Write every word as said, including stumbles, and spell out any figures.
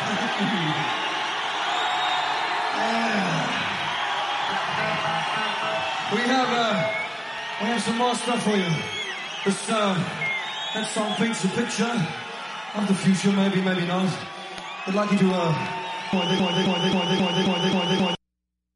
We have uh, we have some more stuff for you. This uh, that song paints a picture of the future, maybe, maybe not. I'd like you to uh.